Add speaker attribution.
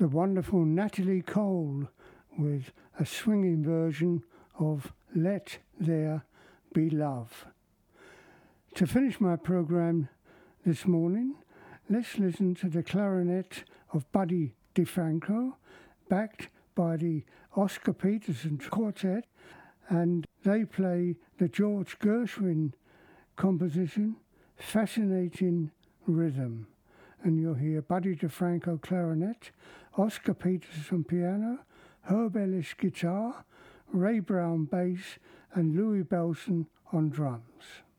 Speaker 1: the wonderful Natalie Cole with a swinging version of Let There Be Love. To finish my programme this morning, let's listen to the clarinet of Buddy DeFranco, backed by the Oscar Peterson Quartet, and they play the George Gershwin composition, Fascinating Rhythm. And you'll hear Buddy DeFranco clarinet, Oscar Peterson piano, Herb Ellis guitar, Ray Brown bass, and Louis Bellson on drums.